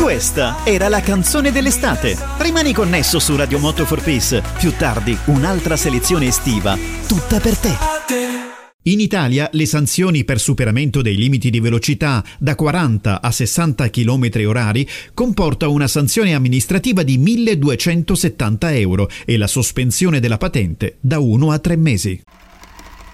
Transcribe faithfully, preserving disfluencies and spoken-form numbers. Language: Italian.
Questa era la canzone dell'estate. Rimani connesso su Radio Moto for Peace. Più tardi un'altra selezione estiva, tutta per te. In Italia le sanzioni per superamento dei limiti di velocità da quaranta a sessanta chilometri orari comporta una sanzione amministrativa di milleduecentosettanta euro e la sospensione della patente da uno a tre mesi.